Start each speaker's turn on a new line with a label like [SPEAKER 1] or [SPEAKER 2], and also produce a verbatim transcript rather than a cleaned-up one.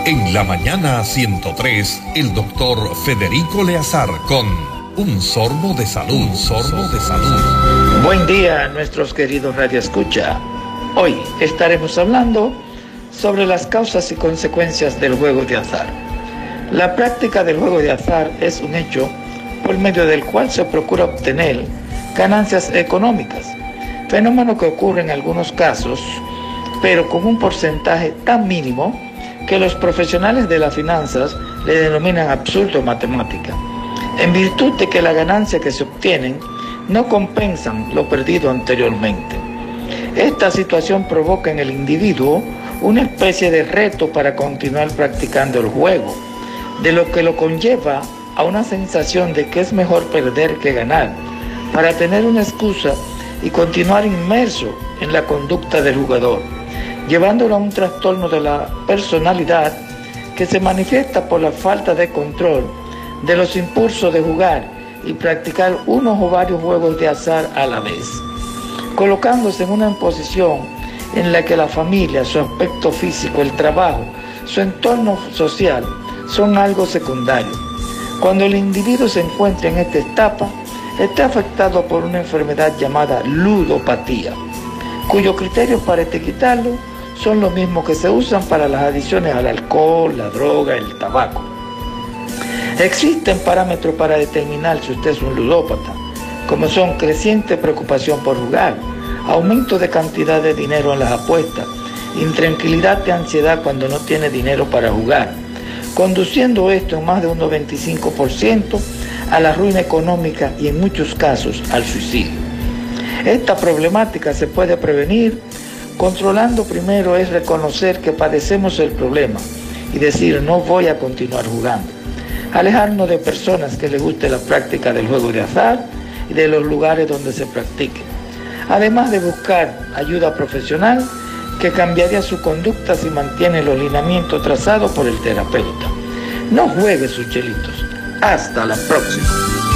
[SPEAKER 1] En la mañana ciento tres, el doctor Federico Leazar con Un Sorbo de Salud. Un Sorbo de Salud.
[SPEAKER 2] Buen día a nuestros queridos radioescucha. Hoy estaremos hablando sobre las causas y consecuencias del juego de azar. La práctica del juego de azar es un hecho por medio del cual se procura obtener ganancias económicas, fenómeno que ocurre en algunos casos, pero con un porcentaje tan mínimo que los profesionales de las finanzas le denominan absurdo matemática, en virtud de que las ganancias que se obtienen no compensan lo perdido anteriormente. Esta situación provoca en el individuo una especie de reto para continuar practicando el juego, de lo que lo conlleva a una sensación de que es mejor perder que ganar, para tener una excusa y continuar inmerso en la conducta del jugador, llevándolo a un trastorno de la personalidad que se manifiesta por la falta de control de los impulsos de jugar y practicar unos o varios juegos de azar a la vez, colocándose en una posición en la que la familia, su aspecto físico, el trabajo, su entorno social son algo secundario. Cuando el individuo se encuentra en esta etapa, está afectado por una enfermedad llamada ludopatía, cuyos criterios para etiquetarlo son los mismos que se usan para las adicciones al alcohol, la droga, el tabaco. Existen parámetros para determinar si usted es un ludópata, como son creciente preocupación por jugar, aumento de cantidad de dinero en las apuestas, intranquilidad y ansiedad cuando no tiene dinero para jugar, conduciendo esto en más de un noventa y cinco por ciento a la ruina económica y en muchos casos al suicidio. Esta problemática se puede prevenir controlando. Primero es reconocer que padecemos el problema y decir no voy a continuar jugando. Alejarnos de personas que les guste la práctica del juego de azar y de los lugares donde se practique. Además de buscar ayuda profesional que cambiaría su conducta si mantiene los lineamientos trazados por el terapeuta. No juegue sus chelitos. Hasta la próxima.